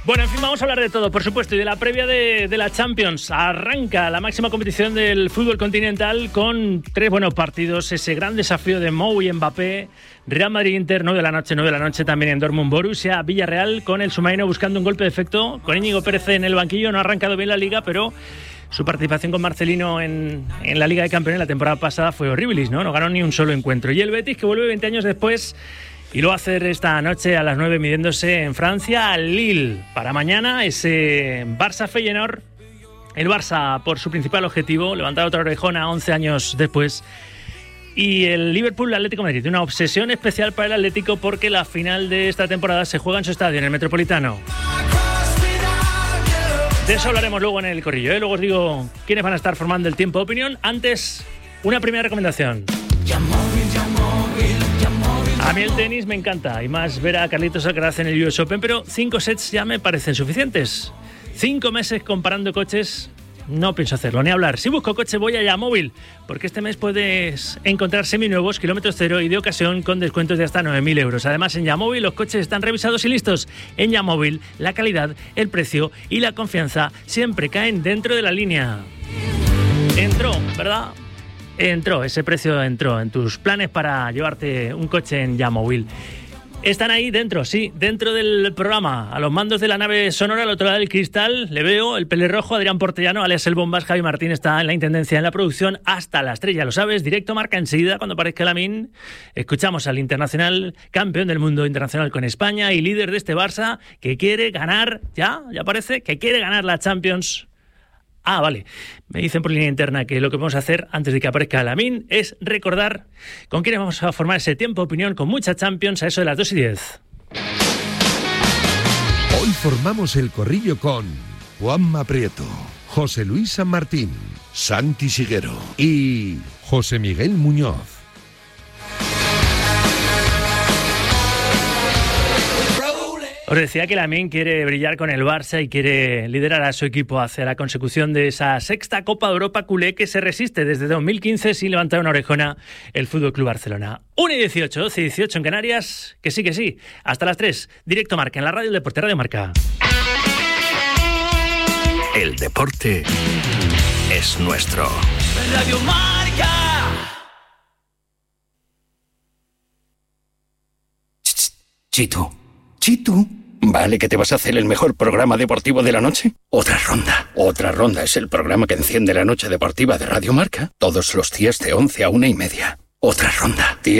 Bueno, en fin, vamos a hablar de todo, por supuesto, y de la previa de la Champions. Arranca la máxima competición del fútbol continental con 3 buenos partidos. Ese gran desafío de Mou y Mbappé. Real Madrid-Inter, 9 de la noche también en Dortmund. Borussia Villarreal con el submarino buscando un golpe de efecto. Con Íñigo Pérez en el banquillo, no ha arrancado bien la Liga, pero su participación con Marcelino en la Liga de Campeones la temporada pasada fue horribilis, ¿no? No ganó ni un solo encuentro. Y el Betis, que vuelve 20 años después y lo va a hacer esta noche a las 9 midiéndose en Francia al Lille. Para mañana ese Barça-Feyenoord. El Barça por su principal objetivo, levantar otra orejona 11 años después. Y el Liverpool-Atlético de Madrid, una obsesión especial para el Atlético porque la final de esta temporada se juega en su estadio, en el Metropolitano. De eso hablaremos luego en el corrillo, ¿eh? Luego os digo quiénes van a estar formando el tiempo de opinión. Antes, una primera recomendación. A mí el tenis me encanta, y más ver a Carlitos Alcaraz en el US Open, pero 5 sets ya me parecen suficientes. 5 meses comparando coches, no pienso hacerlo, ni hablar. Si busco coche voy a Yamóvil, porque este mes puedes encontrar seminuevos, kilómetros cero y de ocasión con descuentos de hasta 9.000 euros. Además, en Yamóvil los coches están revisados y listos. En Yamóvil, la calidad, el precio y la confianza siempre caen dentro de la línea. Entró, ¿verdad? Ese precio entró en tus planes para llevarte un coche en Yamóvil. Están ahí dentro, sí, dentro del programa. A los mandos de la nave sonora, al otro lado del cristal, le veo el pelirrojo Adrián Portellano, alias el Bombas. Javi Martín está en la intendencia, en la producción, hasta las 3, ya lo sabes. Directo Marca enseguida, cuando aparezca la MIN. Escuchamos al internacional, campeón del mundo internacional con España y líder de este Barça, que quiere ganar, ya parece, que quiere ganar la Champions. Ah, vale. Me dicen por línea interna que lo que vamos a hacer antes de que aparezca la MIN es recordar con quiénes vamos a formar ese tiempo de opinión con mucha Champions a eso de las 2:10. Hoy formamos el corrillo con Juanma Prieto, José Luis San Martín, Santi Siguero y José Miguel Muñoz. Os decía que Lamine quiere brillar con el Barça y quiere liderar a su equipo hacia la consecución de esa 6ª Copa de Europa culé que se resiste desde 2015 sin levantar una orejona el Fútbol Club Barcelona. 1:18, 12:18 en Canarias, que sí, hasta las 3, directo Marca, en la radio del deporte, Radio Marca. El deporte es nuestro. Radio Marca. Chitu, ¿vale que te vas a hacer el mejor programa deportivo de la noche? Otra ronda es el programa que enciende la noche deportiva de Radio Marca todos los días de 11 a 1:30. Otra ronda.